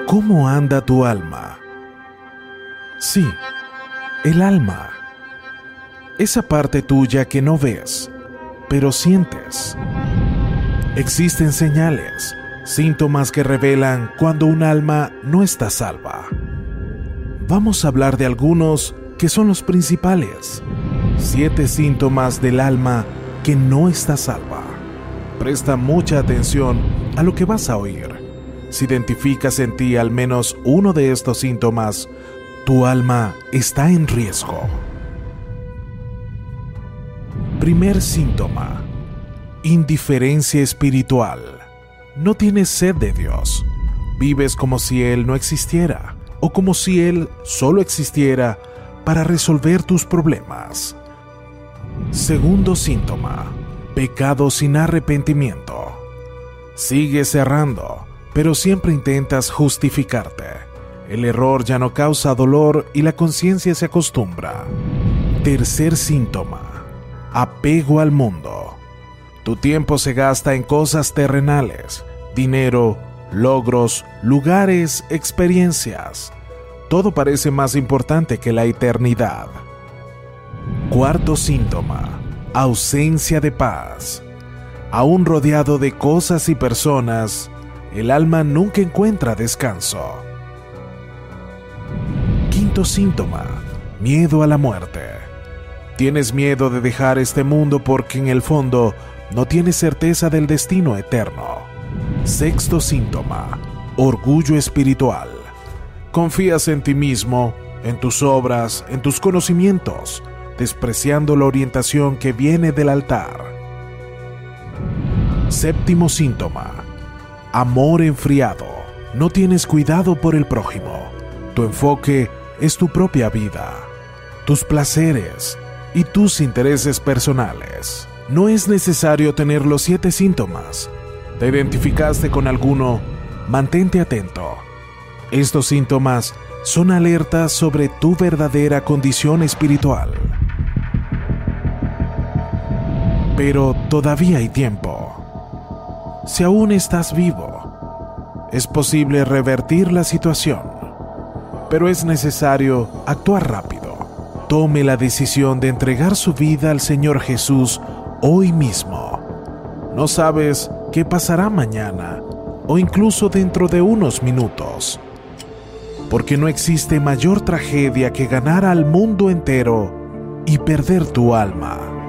¿Cómo anda tu alma? Sí, el alma. Esa parte tuya que no ves, pero sientes. Existen señales, síntomas que revelan cuando un alma no está salva. Vamos a hablar de algunos que son los principales. 7 síntomas del alma que no está salva. Presta mucha atención a lo que vas a oír. Si identificas en ti al menos uno de estos síntomas, tu alma está en riesgo. Primer síntoma: indiferencia espiritual. No tienes sed de Dios. Vives como si Él no existiera, o como si Él solo existiera para resolver tus problemas. Segundo síntoma: pecado sin arrepentimiento. Sigues errando, pero siempre intentas justificarte. El error ya no causa dolor y la conciencia se acostumbra. Tercer síntoma: apego al mundo. Tu tiempo se gasta en cosas terrenales, dinero, logros, lugares, experiencias. Todo parece más importante que la eternidad. Cuarto síntoma: ausencia de paz. Aún rodeado de cosas y personas, el alma nunca encuentra descanso. Quinto síntoma: miedo a la muerte. Tienes miedo de dejar este mundo porque en el fondo no tienes certeza del destino eterno. Sexto síntoma: orgullo espiritual. Confías en ti mismo, en tus obras, en tus conocimientos, despreciando la orientación que viene del altar. Séptimo síntoma: amor enfriado. No tienes cuidado por el prójimo. Tu enfoque es tu propia vida, tus placeres y tus intereses personales. No es necesario tener los 7 síntomas. ¿Te identificaste con alguno? Mantente atento. Estos síntomas son alertas sobre tu verdadera condición espiritual. Pero todavía hay tiempo. Si aún estás vivo, es posible revertir la situación, pero es necesario actuar rápido. Tome la decisión de entregar su vida al Señor Jesús hoy mismo. No sabes qué pasará mañana o incluso dentro de unos minutos, porque no existe mayor tragedia que ganar al mundo entero y perder tu alma.